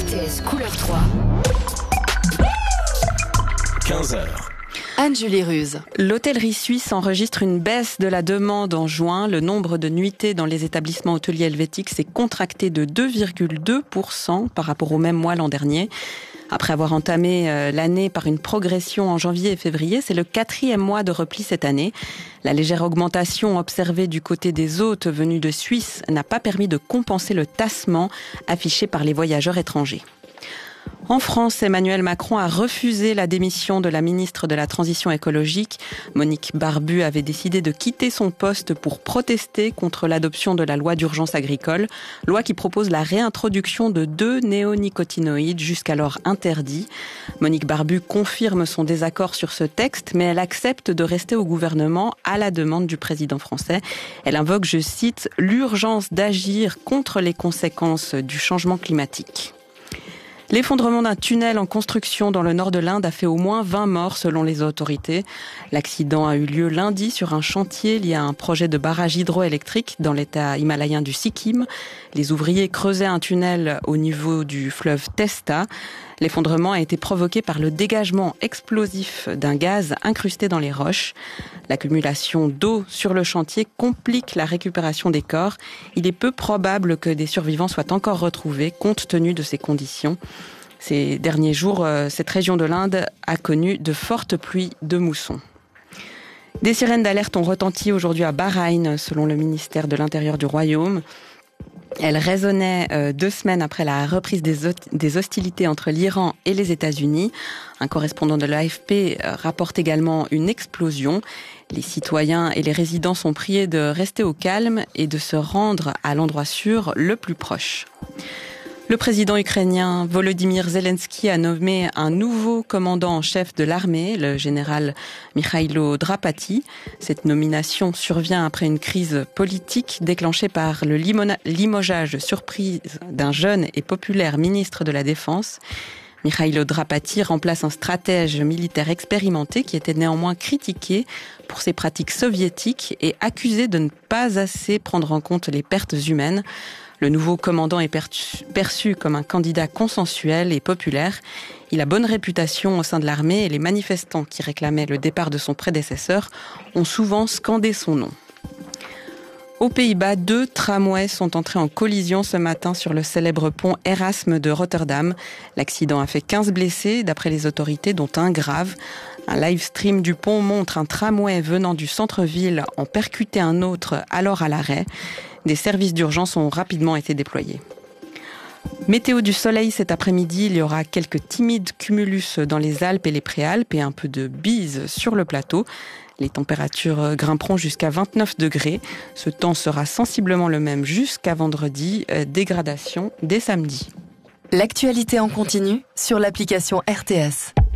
RTS Couleur 3. 15h. Anne-Julie Ruse. L'hôtellerie suisse enregistre une baisse de la demande en juin. Le nombre de nuitées dans les établissements hôteliers helvétiques s'est contracté de 2,2% par rapport au même mois l'an dernier. Après avoir entamé l'année par une progression en janvier et février, c'est le 4e mois de repli cette année. La légère augmentation observée du côté des hôtes venus de Suisse n'a pas permis de compenser le tassement affiché par les voyageurs étrangers. En France, Emmanuel Macron a refusé la démission de la ministre de la Transition écologique. Monique Barbu avait décidé de quitter son poste pour protester contre l'adoption de la loi d'urgence agricole, loi qui propose la réintroduction de 2 néonicotinoïdes jusqu'alors interdits. Monique Barbu confirme son désaccord sur ce texte, mais elle accepte de rester au gouvernement à la demande du président français. Elle invoque, je cite, l'urgence d'agir contre les conséquences du changement climatique. L'effondrement d'un tunnel en construction dans le nord de l'Inde a fait au moins 20 morts selon les autorités. L'accident a eu lieu lundi sur un chantier lié à un projet de barrage hydroélectrique dans l'état himalayen du Sikkim. Les ouvriers creusaient un tunnel au niveau du fleuve Testa. L'effondrement a été provoqué par le dégagement explosif d'un gaz incrusté dans les roches. L'accumulation d'eau sur le chantier complique la récupération des corps. Il est peu probable que des survivants soient encore retrouvés compte tenu de ces conditions. Ces derniers jours, cette région de l'Inde a connu de fortes pluies de mousson. Des sirènes d'alerte ont retenti aujourd'hui à Bahreïn, selon le ministère de l'Intérieur du Royaume. Elle résonnait 2 semaines après la reprise des hostilités entre l'Iran et les États-Unis. Un correspondant de l'AFP rapporte également une explosion. Les citoyens et les résidents sont priés de rester au calme et de se rendre à l'endroit sûr le plus proche. Le président ukrainien Volodymyr Zelensky a nommé un nouveau commandant en chef de l'armée, le général Mikhailo Drapati. Cette nomination survient après une crise politique déclenchée par le limogeage surprise d'un jeune et populaire ministre de la Défense. Mikhailo Drapati remplace un stratège militaire expérimenté qui était néanmoins critiqué pour ses pratiques soviétiques et accusé de ne pas assez prendre en compte les pertes humaines. Le nouveau commandant est perçu comme un candidat consensuel et populaire. Il a bonne réputation au sein de l'armée et les manifestants qui réclamaient le départ de son prédécesseur ont souvent scandé son nom. Aux Pays-Bas, 2 tramways sont entrés en collision ce matin sur le célèbre pont Erasme de Rotterdam. L'accident a fait 15 blessés, d'après les autorités, dont un grave. Un live stream du pont montre un tramway venant du centre-ville en percuter un autre alors à l'arrêt. Des services d'urgence ont rapidement été déployés. Météo du soleil cet après-midi, il y aura quelques timides cumulus dans les Alpes et les Préalpes et un peu de bise sur le plateau. Les températures grimperont jusqu'à 29 degrés. Ce temps sera sensiblement le même jusqu'à vendredi, dégradation dès samedi. L'actualité en continu sur l'application RTS.